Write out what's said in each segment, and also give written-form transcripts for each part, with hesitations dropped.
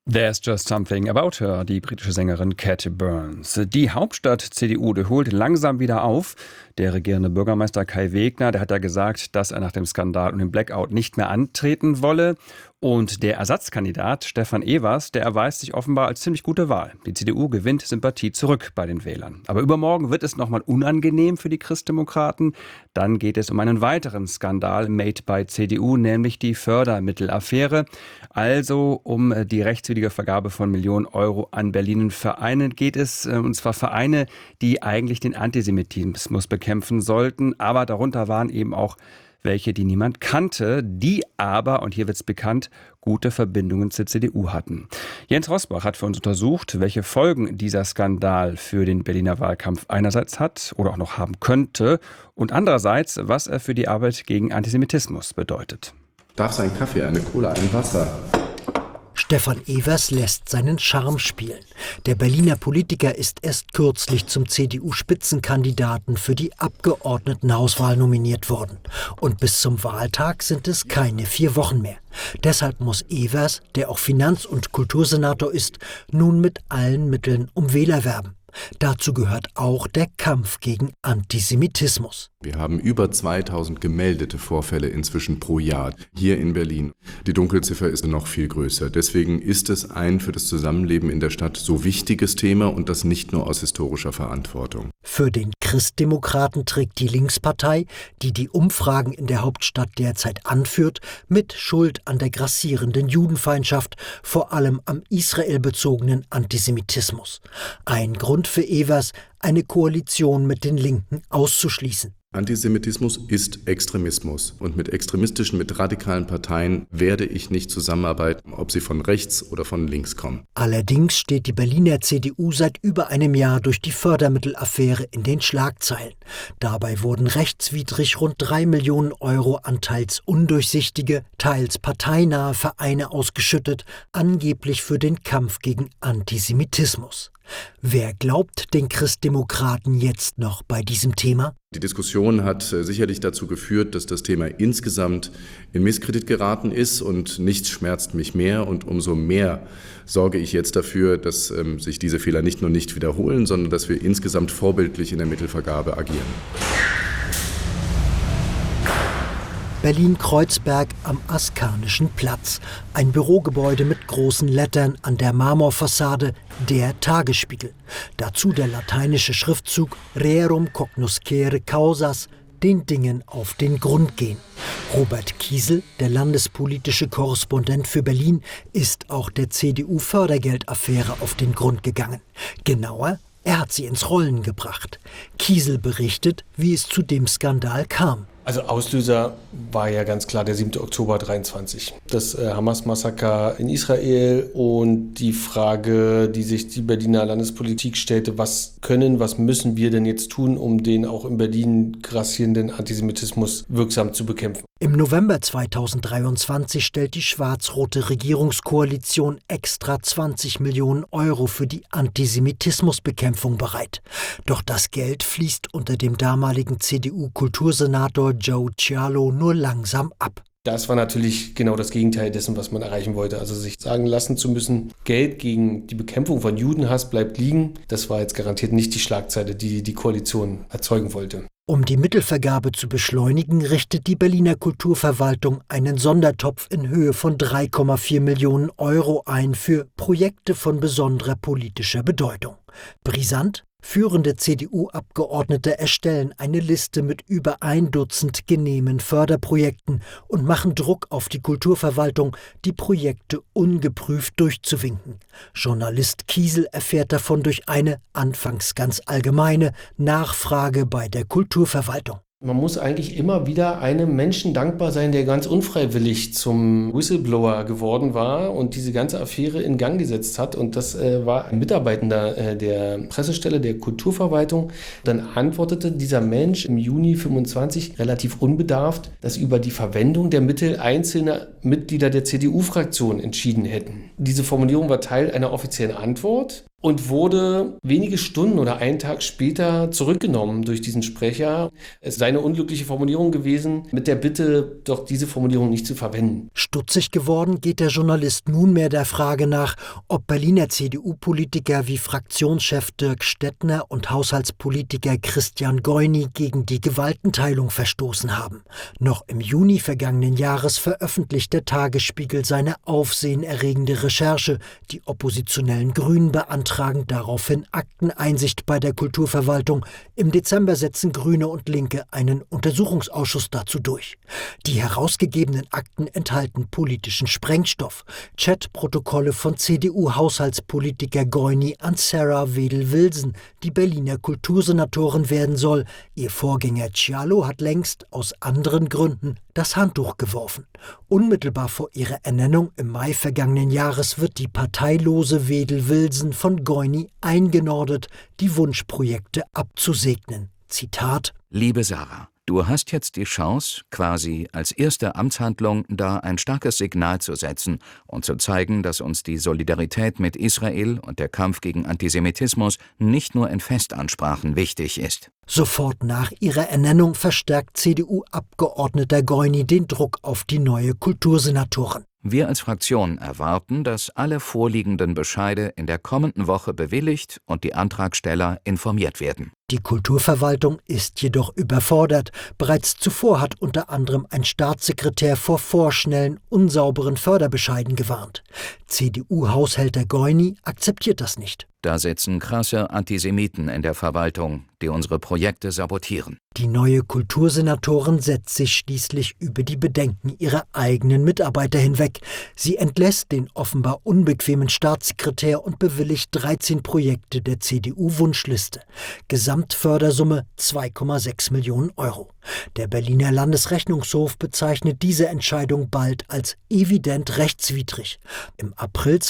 There's Just Something About Her, die britische Sängerin Cat Burns. Die Hauptstadt-CDU, die holt langsam wieder auf. Der regierende Bürgermeister Kai Wegner, der hat ja gesagt, dass er nach dem Skandal und dem Blackout nicht mehr antreten wolle. Und der Ersatzkandidat Stefan Evers, der erweist sich offenbar als ziemlich gute Wahl. Die CDU gewinnt Sympathie zurück bei den Wählern. Aber übermorgen wird es nochmal unangenehm für die Christdemokraten. Dann geht es um einen weiteren Skandal made by CDU, nämlich die Fördermittelaffäre. Also um die rechtswidrige Vergabe von Millionen Euro an Berliner Vereinen geht es. Und zwar Vereine, die eigentlich den Antisemitismus bekämpfen sollten. Aber darunter waren eben auch welche, die niemand kannte, die aber, und hier wird es bekannt, gute Verbindungen zur CDU hatten. Jens Rosbach hat für uns untersucht, welche Folgen dieser Skandal für den Berliner Wahlkampf einerseits hat oder auch noch haben könnte und andererseits, was er für die Arbeit gegen Antisemitismus bedeutet. Darf es einen Kaffee, eine Cola, ein Wasser? Stefan Evers lässt seinen Charme spielen. Der Berliner Politiker ist erst kürzlich zum CDU-Spitzenkandidaten für die Abgeordnetenhauswahl nominiert worden. Und bis zum Wahltag sind es keine 4 Wochen mehr. Deshalb muss Evers, der auch Finanz- und Kultursenator ist, nun mit allen Mitteln um Wähler werben. Dazu gehört auch der Kampf gegen Antisemitismus. Wir haben über 2000 gemeldete Vorfälle inzwischen pro Jahr hier in Berlin. Die Dunkelziffer ist noch viel größer. Deswegen ist es ein für das Zusammenleben in der Stadt so wichtiges Thema und das nicht nur aus historischer Verantwortung. Für den Christdemokraten trägt die Linkspartei, die die Umfragen in der Hauptstadt derzeit anführt, mit Schuld an der grassierenden Judenfeindschaft, vor allem am israelbezogenen Antisemitismus. Ein Grund für Evers, eine Koalition mit den Linken auszuschließen. Antisemitismus ist Extremismus und mit radikalen Parteien werde ich nicht zusammenarbeiten, ob sie von rechts oder von links kommen. Allerdings steht die Berliner CDU seit über einem Jahr durch die Fördermittelaffäre in den Schlagzeilen. Dabei wurden rechtswidrig rund 3 Millionen Euro an teils undurchsichtige, teils parteinahe Vereine ausgeschüttet, angeblich für den Kampf gegen Antisemitismus. Wer glaubt den Christdemokraten jetzt noch bei diesem Thema? Die Diskussion hat sicherlich dazu geführt, dass das Thema insgesamt in Misskredit geraten ist und nichts schmerzt mich mehr und umso mehr sorge ich jetzt dafür, dass sich diese Fehler nicht nur nicht wiederholen, sondern dass wir insgesamt vorbildlich in der Mittelvergabe agieren. Berlin-Kreuzberg am Askanischen Platz. Ein Bürogebäude mit großen Lettern an der Marmorfassade, der Tagesspiegel. Dazu der lateinische Schriftzug Rerum cognoscere causas, den Dingen auf den Grund gehen. Robert Kiesel, der landespolitische Korrespondent für Berlin, ist auch der CDU-Fördergeldaffäre auf den Grund gegangen. Genauer, er hat sie ins Rollen gebracht. Kiesel berichtet, wie es zu dem Skandal kam. Also Auslöser war ja ganz klar der 7. Oktober 23. Das Hamas-Massaker in Israel und die Frage, die sich die Berliner Landespolitik stellte, was müssen wir denn jetzt tun, um den auch in Berlin grassierenden Antisemitismus wirksam zu bekämpfen. Im November 2023 stellt die schwarz-rote Regierungskoalition extra 20 Millionen Euro für die Antisemitismusbekämpfung bereit. Doch das Geld fließt unter dem damaligen CDU-Kultursenator Joe Cialo nur langsam ab. Das war natürlich genau das Gegenteil dessen, was man erreichen wollte. Also sich sagen lassen zu müssen, Geld gegen die Bekämpfung von Judenhass bleibt liegen, das war jetzt garantiert nicht die Schlagzeile, die die Koalition erzeugen wollte. Um die Mittelvergabe zu beschleunigen, richtet die Berliner Kulturverwaltung einen Sondertopf in Höhe von 3,4 Millionen Euro ein für Projekte von besonderer politischer Bedeutung. Brisant? Führende CDU-Abgeordnete erstellen eine Liste mit über 1 Dutzend genehmen Förderprojekten und machen Druck auf die Kulturverwaltung, die Projekte ungeprüft durchzuwinken. Journalist Kiesel erfährt davon durch eine, anfangs ganz allgemeine, Nachfrage bei der Kulturverwaltung. Man muss eigentlich immer wieder einem Menschen dankbar sein, der ganz unfreiwillig zum Whistleblower geworden war und diese ganze Affäre in Gang gesetzt hat. Und das war ein Mitarbeitender der Pressestelle der Kulturverwaltung. Dann antwortete dieser Mensch im Juni 25 relativ unbedarft, dass über die Verwendung der Mittel einzelne Mitglieder der CDU-Fraktion entschieden hätten. Diese Formulierung war Teil einer offiziellen Antwort. und wurde wenige Stunden oder einen Tag später zurückgenommen durch diesen Sprecher. Es sei eine unglückliche Formulierung gewesen, mit der Bitte, doch diese Formulierung nicht zu verwenden. Stutzig geworden geht der Journalist nunmehr der Frage nach, ob Berliner CDU-Politiker wie Fraktionschef Dirk Stettner und Haushaltspolitiker Christian Goini gegen die Gewaltenteilung verstoßen haben. Noch im Juni vergangenen Jahres veröffentlicht der Tagesspiegel seine aufsehenerregende Recherche. Die oppositionellen Grünen beantragen daraufhin Akteneinsicht bei der Kulturverwaltung. Im Dezember setzen Grüne und Linke einen Untersuchungsausschuss dazu durch. Die herausgegebenen Akten enthalten politischen Sprengstoff. Chatprotokolle von CDU-Haushaltspolitiker Goini an Sarah Wedel-Wilson, die Berliner Kultursenatorin werden soll. Ihr Vorgänger Cialo hat längst aus anderen Gründen das Handtuch geworfen. Unmittelbar vor ihrer Ernennung im Mai vergangenen Jahres wird die parteilose Wedel-Wilson von Goini eingenordet, die Wunschprojekte abzusegnen. Zitat: Liebe Sarah, du hast jetzt die Chance, quasi als erste Amtshandlung da ein starkes Signal zu setzen und zu zeigen, dass uns die Solidarität mit Israel und der Kampf gegen Antisemitismus nicht nur in Festansprachen wichtig ist. Sofort nach ihrer Ernennung verstärkt CDU-Abgeordneter Goini den Druck auf die neue Kultursenatorin. Wir als Fraktion erwarten, dass alle vorliegenden Bescheide in der kommenden Woche bewilligt und die Antragsteller informiert werden. Die Kulturverwaltung ist jedoch überfordert. Bereits zuvor hat unter anderem ein Staatssekretär vor vorschnellen, unsauberen Förderbescheiden gewarnt. CDU-Haushälter Goini akzeptiert das nicht. Da sitzen krasse Antisemiten in der Verwaltung, die unsere Projekte sabotieren. Die neue Kultursenatorin setzt sich schließlich über die Bedenken ihrer eigenen Mitarbeiter hinweg. Sie entlässt den offenbar unbequemen Staatssekretär und bewilligt 13 Projekte der CDU-Wunschliste. Gesamtfördersumme 2,6 Millionen Euro. Der Berliner Landesrechnungshof bezeichnet diese Entscheidung bald als evident rechtswidrig. Im April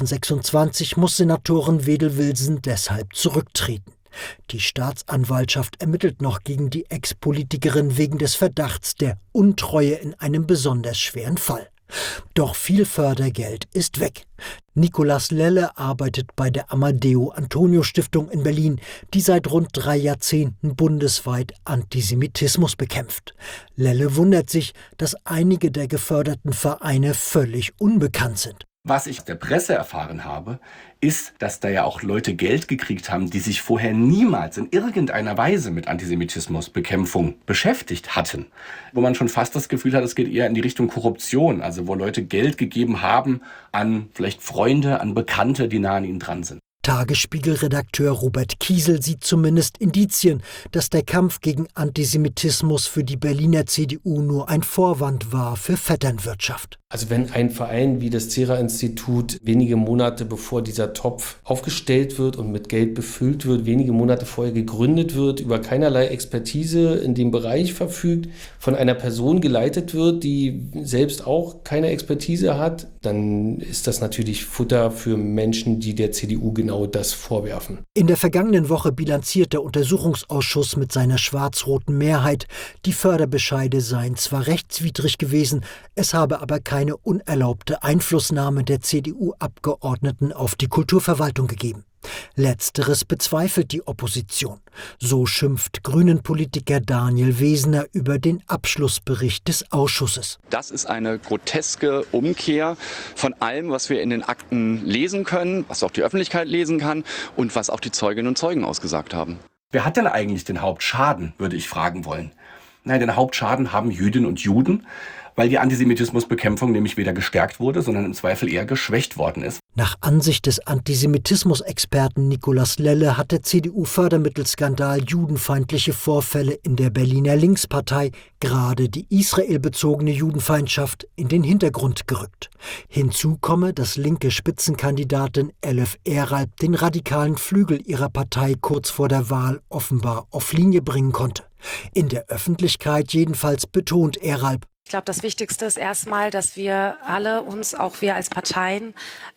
2026 muss Senatorin Wedel-Wilson deshalb zurücktreten. Die Staatsanwaltschaft ermittelt noch gegen die Ex-Politikerin wegen des Verdachts der Untreue in einem besonders schweren Fall. Doch viel Fördergeld ist weg. Nicolas Lelle arbeitet bei der Amadeo-Antonio-Stiftung in Berlin, die seit rund 3 Jahrzehnten bundesweit Antisemitismus bekämpft. Lelle wundert sich, dass einige der geförderten Vereine völlig unbekannt sind. Was ich aus der Presse erfahren habe, ist, dass da ja auch Leute Geld gekriegt haben, die sich vorher niemals in irgendeiner Weise mit Antisemitismusbekämpfung beschäftigt hatten. Wo man schon fast das Gefühl hat, es geht eher in die Richtung Korruption, also wo Leute Geld gegeben haben an vielleicht Freunde, an Bekannte, die nah an ihnen dran sind. Tagesspiegel-Redakteur Robert Kiesel sieht zumindest Indizien, dass der Kampf gegen Antisemitismus für die Berliner CDU nur ein Vorwand war für Vetternwirtschaft. Also wenn ein Verein wie das Cera-Institut wenige Monate bevor dieser Topf aufgestellt wird und mit Geld befüllt wird, wenige Monate vorher gegründet wird, über keinerlei Expertise in dem Bereich verfügt, von einer Person geleitet wird, die selbst auch keine Expertise hat, dann ist das natürlich Futter für Menschen, die der CDU genau das vorwerfen. In der vergangenen Woche bilanziert der Untersuchungsausschuss mit seiner schwarz-roten Mehrheit, die Förderbescheide seien zwar rechtswidrig gewesen, es habe aber keine unerlaubte Einflussnahme der CDU-Abgeordneten auf die Kulturverwaltung gegeben. Letzteres bezweifelt die Opposition. So schimpft Grünen-Politiker Daniel Wesener über den Abschlussbericht des Ausschusses. Das ist eine groteske Umkehr von allem, was wir in den Akten lesen können, was auch die Öffentlichkeit lesen kann und was auch die Zeuginnen und Zeugen ausgesagt haben. Wer hat denn eigentlich den Hauptschaden, würde ich fragen wollen? Nein, den Hauptschaden haben Jüdinnen und Juden, weil die Antisemitismusbekämpfung nämlich weder gestärkt wurde, sondern im Zweifel eher geschwächt worden ist. Nach Ansicht des Antisemitismusexperten Nicolas Lelle hat der CDU-Fördermittelskandal judenfeindliche Vorfälle in der Berliner Linkspartei, gerade die israelbezogene Judenfeindschaft, in den Hintergrund gerückt. Hinzu komme, dass linke Spitzenkandidatin Elif Eralp den radikalen Flügel ihrer Partei kurz vor der Wahl offenbar auf Linie bringen konnte. In der Öffentlichkeit jedenfalls betont Eralp: Ich glaube, das Wichtigste ist erstmal, dass wir alle uns, auch wir als Parteien,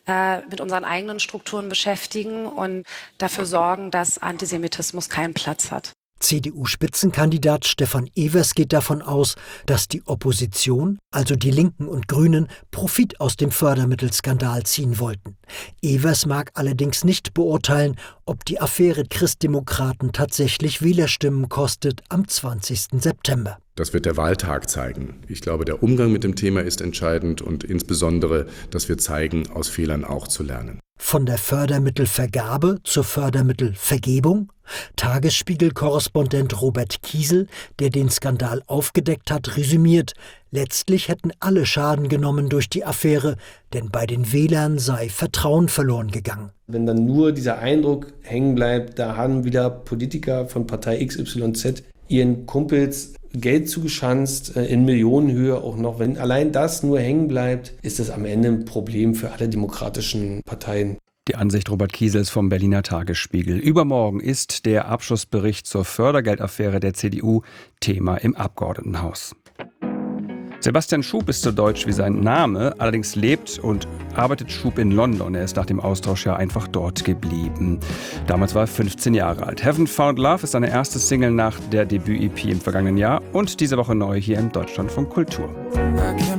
mit unseren eigenen Strukturen beschäftigen und dafür sorgen, dass Antisemitismus keinen Platz hat. CDU-Spitzenkandidat Stefan Evers geht davon aus, dass die Opposition, also die Linken und Grünen, Profit aus dem Fördermittelskandal ziehen wollten. Evers mag allerdings nicht beurteilen, ob die Affäre Christdemokraten tatsächlich Wählerstimmen kostet am 20. September. Das wird der Wahltag zeigen. Ich glaube, der Umgang mit dem Thema ist entscheidend und insbesondere, dass wir zeigen, aus Fehlern auch zu lernen. Von der Fördermittelvergabe zur Fördermittelvergebung? Tagesspiegel-Korrespondent Robert Kiesel, der den Skandal aufgedeckt hat, resümiert: Letztlich hätten alle Schaden genommen durch die Affäre, denn bei den Wählern sei Vertrauen verloren gegangen. Wenn dann nur dieser Eindruck hängen bleibt, da haben wieder Politiker von Partei XYZ ihren Kumpels Geld zugeschanzt, in Millionenhöhe auch noch. Wenn allein das nur hängen bleibt, ist das am Ende ein Problem für alle demokratischen Parteien. Die Ansicht Robert Kiesels vom Berliner Tagesspiegel. Übermorgen ist der Abschlussbericht zur Fördergeldaffäre der CDU Thema im Abgeordnetenhaus. Sebastian Schub ist so deutsch wie sein Name, allerdings lebt und arbeitet Schub in London. Er ist nach dem Austauschjahr einfach dort geblieben. Damals war er 15 Jahre alt. Heaven Found Love ist seine erste Single nach der Debüt-EP im vergangenen Jahr und diese Woche neu hier im Deutschlandfunk Kultur.